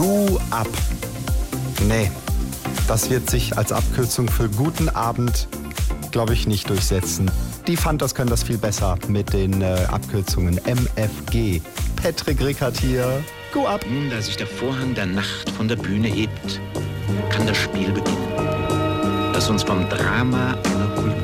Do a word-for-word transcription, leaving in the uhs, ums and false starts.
Gu ab. Nee, das wird sich als Abkürzung für guten Abend, glaube ich, nicht durchsetzen. Die Fantas können das viel besser mit den äh, Abkürzungen M F G. Patrick Rickert hier. Gu ab. Nun, da sich der Vorhang der Nacht von der Bühne hebt, kann das Spiel beginnen, das uns vom Drama einer Kultur